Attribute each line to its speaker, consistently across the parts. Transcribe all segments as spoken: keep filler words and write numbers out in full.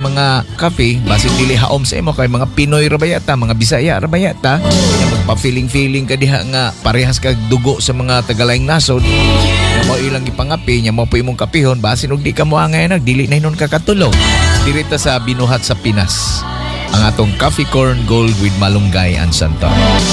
Speaker 1: mga kape, basin dili haom sa imo kay mga Pinoy ra bayata, mga Bisaya ra bayata, kaya magpa-feeling-feeling ka diha nga parehas kag dugo sa mga Tagalayng nasod. Nya mo ilang ipangapi, nya mo po imong kapihon, basin og di ka mo angay nag dili na hinon ka katulog. Dirita sa binuhat sa Pinas, ang atong Coffee Corn Gold with Malunggay and Santon.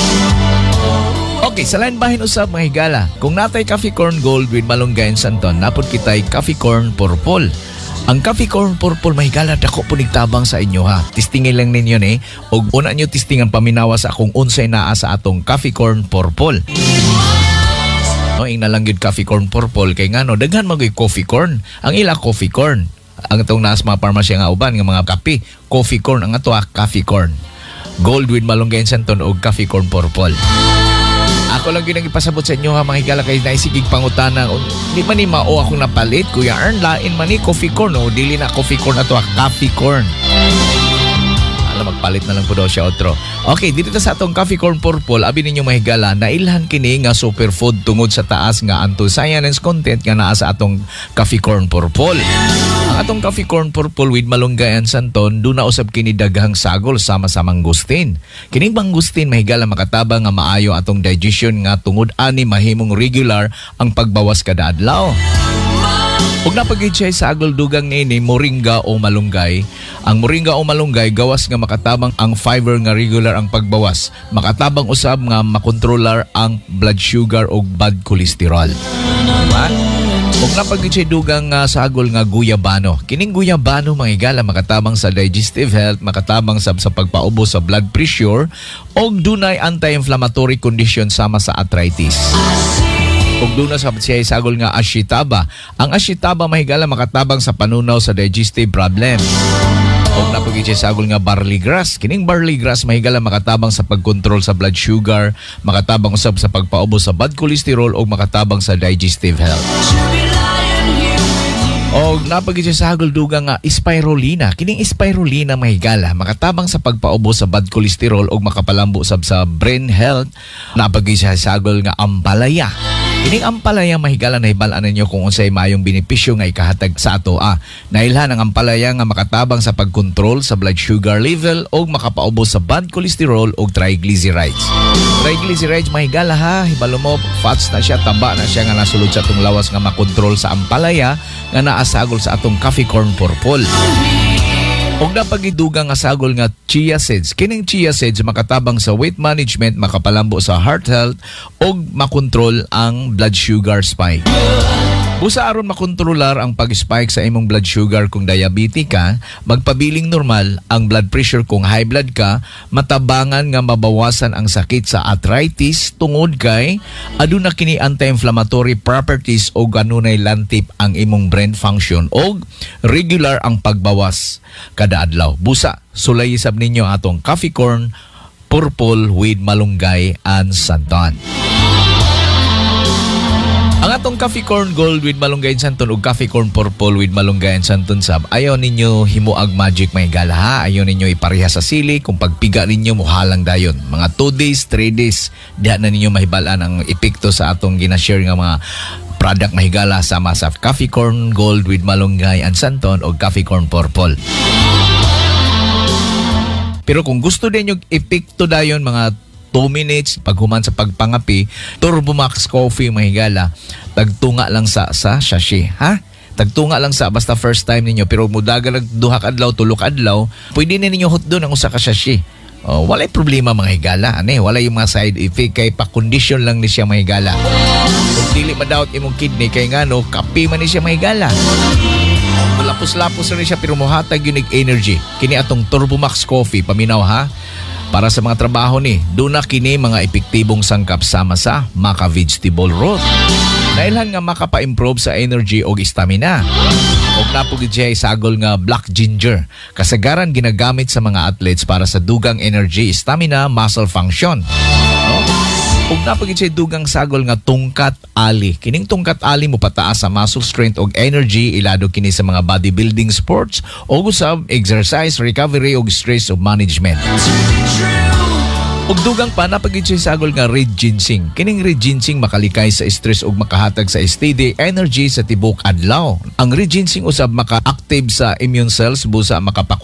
Speaker 1: Okay, sa lain bahin usab mga higala. Kung natay Coffee Corn Gold with Malunggay and Santon, napod kitay Coffee Corn Purple. Ang Coffee Corn Purple mga higala, dako po nigtabang sa inyo ha. Tistingin lang ninyo ni, og una nyo tistingan paminawa sa akong unsay naa sa atong Coffee Corn Purple. No, ing nalang yun Coffee Corn Purple kay ngano daghan magoy coffee corn. Ang ila coffee corn. Ang itong naas mga parmasya nga uban nga mga kape, coffee corn ang ato coffee corn. Gold with Malunggay and Santon o Coffee Corn Purple. Ako lang yun ang ipasabot sa inyo ha mga higala kay naisigig pangutana. Di man ni mao akong napalit, Kuya Ern, lain man ni coffee corn o dili na coffee corn ato coffee corn. Alam, magpalit na lang po daw siya otro. Okay, dito sa atong Coffee Corn Purple, abi ninyo mga higala, nailhan kini nga superfood tungod sa taas nga anthocyanins content nga naa sa atong Coffee Corn Purple. Ang atong Coffee Corn Purple with Malunggay and Santon, doon na usab kini daghang sagol sama-samang mangustin. Kining mangustin mahigala makatabang nga maayo atong digestion nga tungod ani mahimong regular ang pagbawas kada adlaw. Ug napagid siya sa agol dugang nini moringa o malunggay. Ang moringa o malunggay gawas nga makatabang ang fiber nga regular ang pagbawas. Makatabang usab nga makontrolar ang blood sugar o bad cholesterol. Diba? Ug napagid siya dugang uh, sa agol nga guyabano. Kining guyabano mga higala makatabang sa digestive health, makatabang sa, sa pagpaubos sa blood pressure ug dunay anti-inflammatory condition sama sa arthritis. Kung doon na sa siya isagol nga ashitaba. Ang ashitaba mahigala makatabang sa panunaw sa digestive problem. Kung napagin siya isagol nga barley grass. Kining barley grass mahigala makatabang sa pagkontrol sa blood sugar, makatabang usab sa pagpaubos sa bad cholesterol o makatabang sa digestive health. O napagin siya isagol duga nga spirulina. Kining spirulina mahigala makatabang sa pagpaubos sa bad cholesterol o makapalambo sab sa brain health. Napagin siya isagol nga ampalaya. Kining ampalaya mahigala na hibalaan ninyo kung unsay mayong benepisyo nga ikahatag sa ato. Ah, nailhan ang ampalaya nga makatabang sa pagkontrol sa blood sugar level o makapaubos sa bad cholesterol o triglycerides. Triglycerides mahigala ha, hibalo mo fats na siya, taba na siya nga nasulod sa atong lawas nga makontrol sa ampalaya nga naasagol sa atong Coffee Corn Purple. Og napagidugang nga sagol nga chia seeds. Kining chia seeds makatabang sa weight management, makapalambo sa heart health og makontrol ang blood sugar spike. Busa aron makontrolar ang pag-spike sa imong blood sugar kung diabetic ka, magpabiling normal ang blood pressure kung high blood ka, matabangan nga mabawasan ang sakit sa arthritis tungod kay aduna kini anti-inflammatory properties o ganunay lantip ang imong brain function o regular ang pagbawas kada adlaw. Busa sulay isab ninyo atong Coffee Corn Purple with Malunggay and Santon. Ang atong Coffee Corn Gold with Malunggay and Santon o Coffee Corn Purple with Malunggay and Santon sab, ayaw ninyo himuag magic may gala ha. Ayaw ninyo ipareha sa sili. Kung pagpiga ninyo muhalang dayon. Mga two days, three days, diha na ninyo mahibalaan ang epekto sa atong ginashare nga mga product mahigala sama sa Coffee Corn Gold with Malunggay and Santon o Coffee Corn Purple. Pero kung gusto din yung epekto dayon mga two minutes paghuman sa pagpangapi, Turbo Max Coffee mahigala tagtunga lang sa sa sachet ha, tagtunga lang sa basta first time ninyo, pero mudagan nag duha ka adlaw tulok adlaw pwede na ninyo hot doon ang usa ka sachet. Oh, walay problema mga higala ane, wala yung mga side effect kay pa condition lang ni siya mga higala. Kung dili madawat imong kidney kay ngano kape man ni siya mga higala. Lapos-lapos rin siya pero mohatag unique energy. Kini atong Turbo Max Coffee paminaw ha. Para sa mga trabaho ni, doon na kini mga epektibong sangkap sama sa maca vegetable root. Nailhan nga makapa-improve sa energy o stamina. Og napugid siya isagol nga black ginger. Kasagaran ginagamit sa mga athletes para sa dugang energy, stamina, muscle function. No? Og napugid siya dugang sagol nga tungkat ali. Kining tungkat ali mo pataas sa muscle strength og energy, ilado kini sa mga bodybuilding sports o usab exercise, recovery og stress og management. Ug dugang pa napagid siya sagol nga red ginseng. Kining red ginseng makalikay sa stress ug makahatag sa steady energy sa tibok adlaw. Ang red ginseng usab maka-active sa immune cells busa makapak